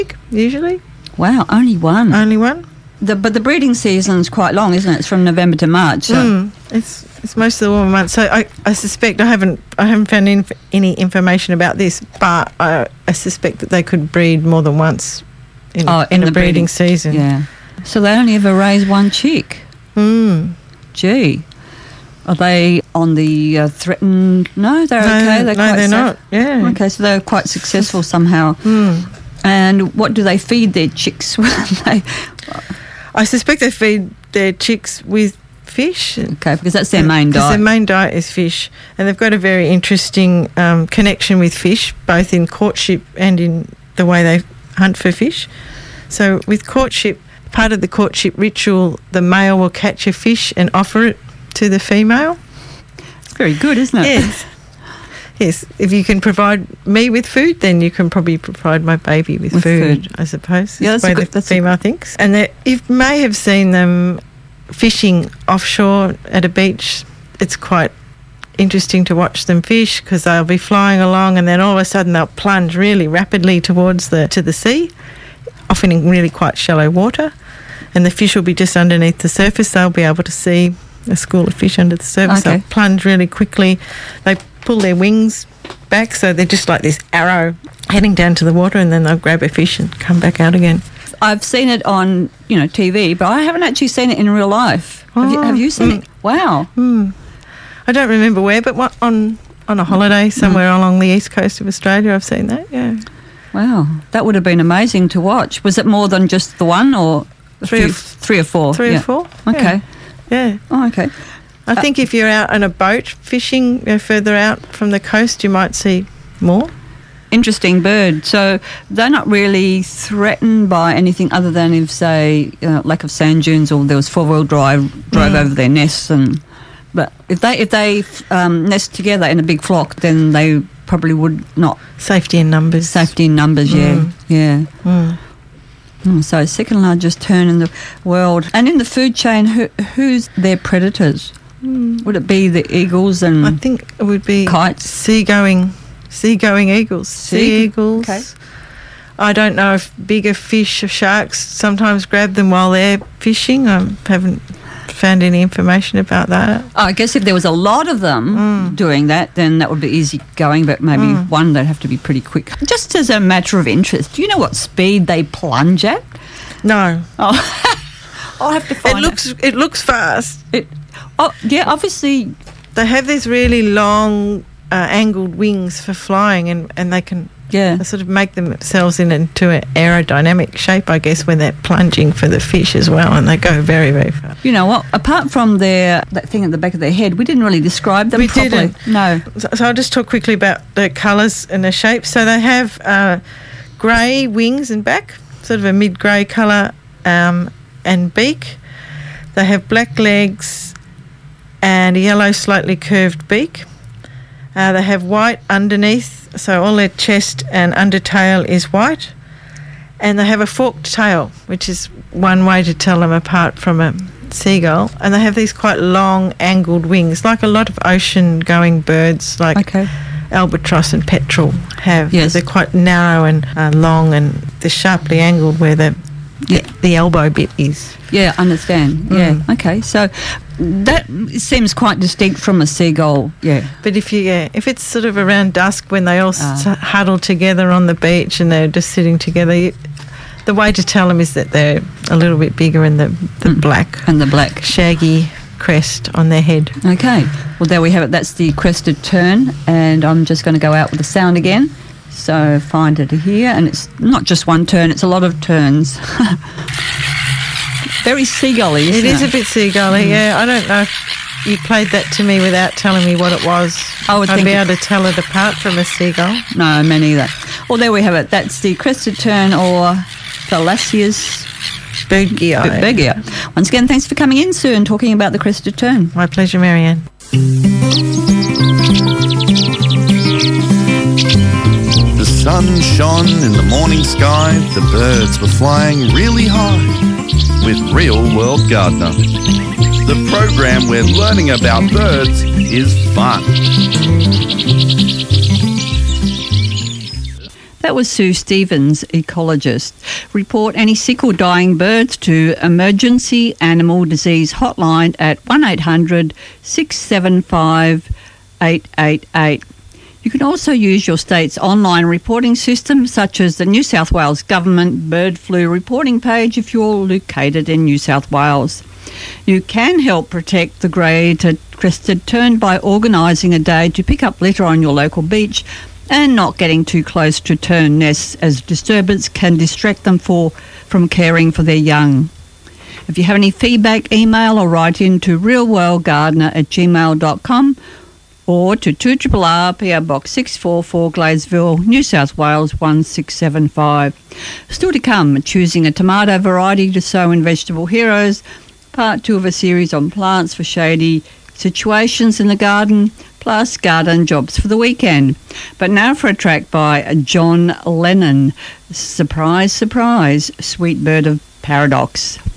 usually. Wow, only one. Only one. But the breeding season's quite long, isn't it? It's from November to March. So. It's most of the warmer months. So I suspect I haven't found any information about this, but I suspect that they could breed more than once in a breeding season. Yeah. So they only ever raise one chick. Gee. Are they on the threatened? No, they're okay. They're not. Yeah. Okay, so they're quite successful somehow. And what do they feed their chicks? I suspect they feed their chicks with fish. Okay, because that's their main diet. Because their main diet is fish. And they've got a very interesting connection with fish, both in courtship and in the way they hunt for fish. So with courtship, part of the courtship ritual, the male will catch a fish and offer it to the female. It's very good, isn't it? Yes. Yes. If you can provide me with food, then you can probably provide my baby with food, I suppose. Yeah, that's the way the female thinks. And you may have seen them fishing offshore at a beach. It's quite interesting to watch them fish because they'll be flying along and then all of a sudden they'll plunge really rapidly towards to the sea, often in really quite shallow water, and the fish will be just underneath the surface. They'll be able to see a school of fish under the surface. Okay. They'll plunge really quickly. They pull their wings back, so they're just like this arrow heading down to the water, and then they'll grab a fish and come back out again. I've seen it on, TV, but I haven't actually seen it in real life. Have you seen it? Wow. I don't remember where, but on a holiday somewhere along the east coast of Australia, I've seen that, yeah. Wow. That would have been amazing to watch. Was it more than just the one or three or four? Three or four? Okay. Yeah. Oh, okay. I think if you're out on a boat fishing further out from the coast, you might see more. Interesting bird. So they're not really threatened by anything other than if, say, lack of sand dunes or there was four-wheel drove over their nests. But if they nest together in a big flock, then they probably would not. Safety in numbers. Yeah. So second largest tern in the world. And in the food chain, who's their predators? Would it be the eagles and I think it would be kites? Seagoing eagles. Sea eagles. Okay. I don't know if bigger fish or sharks sometimes grab them while they're fishing. I haven't found any information about that. I guess if there was a lot of them doing that, then that would be easy going, but maybe one, they'd have to be pretty quick. Just as a matter of interest, do you know what speed they plunge at? No. Oh, I'll have to find It looks fast. Obviously. They have these really long angled wings for flying, and they can sort of make themselves into an aerodynamic shape, I guess, when they're plunging for the fish as well, and they go very, very fast. You know what? Apart from that thing at the back of their head, we didn't really describe them properly. Didn't. No. So I'll just talk quickly about the colours and the shapes. So they have grey wings and back, sort of a mid-grey colour, and beak. They have black legs and a yellow slightly curved beak. They have white underneath, so all their chest and undertail is white. And they have a forked tail, which is one way to tell them apart from a seagull. And they have these quite long angled wings, like a lot of ocean-going birds, like albatross and petrel have. Yes. They're quite narrow and long, and they're sharply angled where the elbow bit is. Yeah, understand. Yeah, okay. So that seems quite distinct from a seagull. Yeah. But if it's sort of around dusk when they all huddle together on the beach and they're just sitting together, the way to tell them is that they're a little bit bigger in the black. And the black. Shaggy crest on their head. Okay. Well, there we have it. That's the crested tern, and I'm just going to go out with the sound again. So find it here, and it's not just one tern, it's a lot of terns. Very seagull-y, isn't it? It is a bit seagull-y, yeah. I don't know if you played that to me without telling me what it was. I'd be able to tell it apart from a seagull. No, me neither. Well, there we have it. That's the crested tern, or Thalassius bergii. Once again, thanks for coming in, Sue, and talking about the crested tern. My pleasure, Marianne. The sun shone in the morning sky, the birds were flying really high with Real World Gardener. The program where learning about birds is fun. That that was Sue Stevens, ecologist. Report any sick or dying birds to Emergency Animal Disease Hotline at 1800 675 888. You can also use your state's online reporting system, such as the New South Wales Government Bird Flu reporting page if you're located in New South Wales. You can help protect the grey-crested tern by organising a day to pick up litter on your local beach and not getting too close to tern nests, as disturbance can distract them from caring for their young. If you have any feedback, email or write in to realworldgardener@gmail.com or to 2RRR PO Box 644 Gladesville, New South Wales 1675. Still to come, choosing a tomato variety to sow in Vegetable Heroes, part 2 of a series on plants for shady situations in the garden, plus garden jobs for the weekend. But now for a track by John Lennon, Surprise, Surprise, Sweet Bird of Paradox.